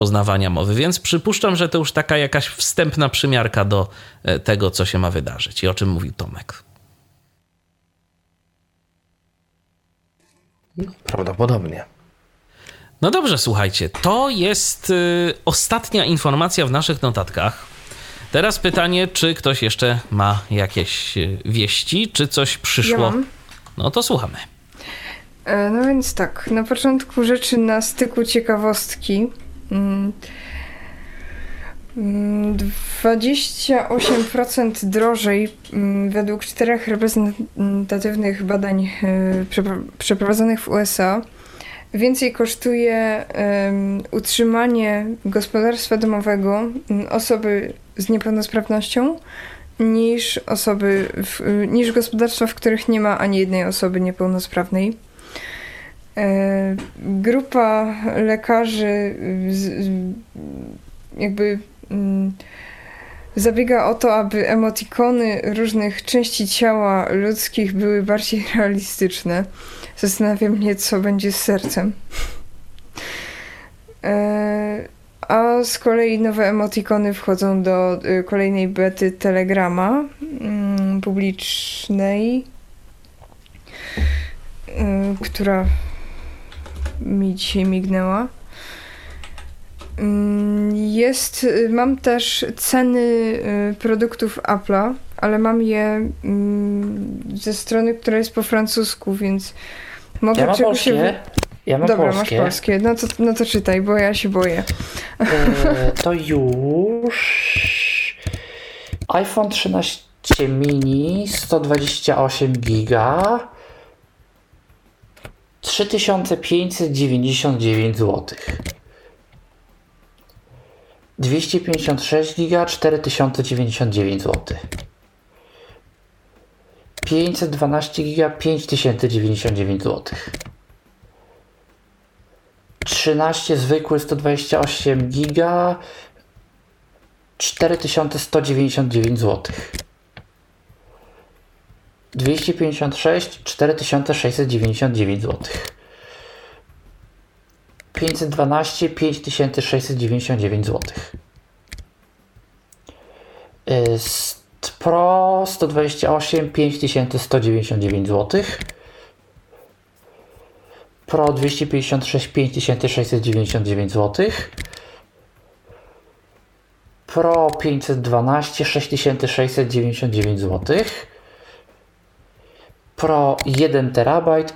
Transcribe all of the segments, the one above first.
rozpoznawania mowy, więc przypuszczam, że to już taka jakaś wstępna przymiarka do tego, co się ma wydarzyć i o czym mówił Tomek. Prawdopodobnie. No dobrze, słuchajcie, to jest ostatnia informacja w naszych notatkach. Teraz pytanie, czy ktoś jeszcze ma jakieś wieści, czy coś przyszło? Ja mam. No to słuchamy. No więc tak, na początku rzeczy na styku ciekawostki. 28% drożej według 4 reprezentatywnych badań przeprowadzonych w USA. Więcej kosztuje utrzymanie gospodarstwa domowego osoby z niepełnosprawnością niż gospodarstwa, w których nie ma ani jednej osoby niepełnosprawnej. Grupa lekarzy zabiega o to, aby emotikony różnych części ciała ludzkich były bardziej realistyczne. Zastanawia mnie, co będzie z sercem. A z kolei nowe emotikony wchodzą do kolejnej bety Telegrama publicznej, która mi dzisiaj mignęła. Mam też ceny produktów Apple'a, ale mam je ze strony, która jest po francusku, więc mogę czegoś polskie. Ja mam Dobra, polskie. masz polskie. No to czytaj, bo ja się boję. To już iPhone 13 mini 128 giga 3599 zł. 256 giga 4099 zł. 512 giga 5099 zł. 13 zwykły 128 giga 4199 zł. 256 4699 zł. 512 5699 zł. Pro 128 5199 zł. Pro 256 5699 zł. Pro 512 6699 zł. Pro 1 TB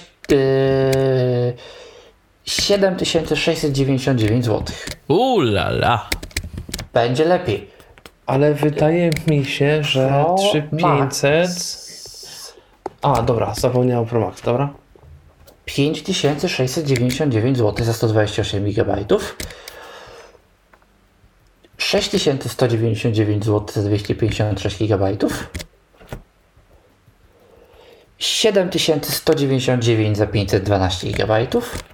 7699 zł. Lala. Będzie lepiej. Ale wydaje mi się, że Pro 3500... A, dobra, zapomniałem Pro Max, dobra. 5699 zł za 128 GB. 6199 zł za 256 GB. 7199 za 512 GB.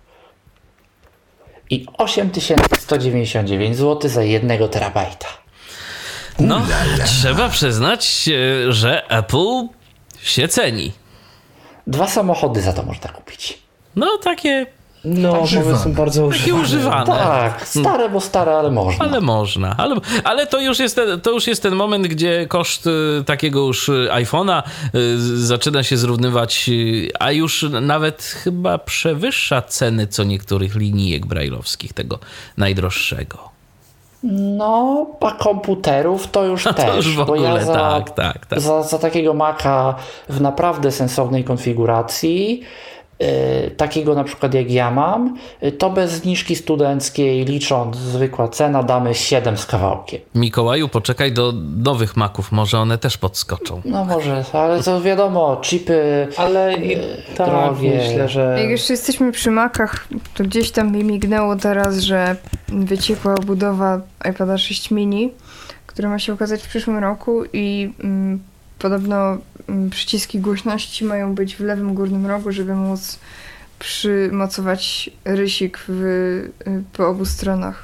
I 8199 zł za 1 terabajta. No, trzeba przyznać, że Apple się ceni. 2 samochody za to można kupić. No, takie No, powiedzmy bardzo takie używane. Tak, stare, bo stare, ale można. Ale można. Ale to już jest ten moment, gdzie koszt takiego już iPhone'a zaczyna się zrównywać, a już nawet chyba przewyższa ceny co niektórych linijek brajlowskich, tego najdroższego. No, a komputerów to już też. To już w ogóle, bo ja tak. Za takiego Maca w naprawdę sensownej konfiguracji, takiego na przykład jak ja mam, to bez zniżki studenckiej, licząc zwykła cena, damy 7 z kawałkiem. Mikołaju, poczekaj do nowych Maców, może one też podskoczą. No może, ale to wiadomo, chipy ale tak, drogie. myślę, że... Jak jeszcze jesteśmy przy Macach, to gdzieś tam mi mignęło teraz, że wyciekła budowa iPada 6 mini, która ma się ukazać w przyszłym roku i podobno przyciski głośności mają być w lewym górnym rogu, żeby móc przymocować rysik po obu stronach.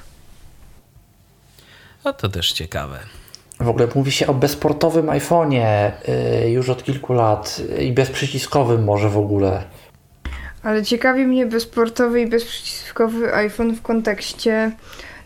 A to też ciekawe. W ogóle mówi się o bezportowym iPhone'ie już od kilku lat i bezprzyciskowym może w ogóle. Ale ciekawi mnie bezportowy i bezprzyciskowy iPhone w kontekście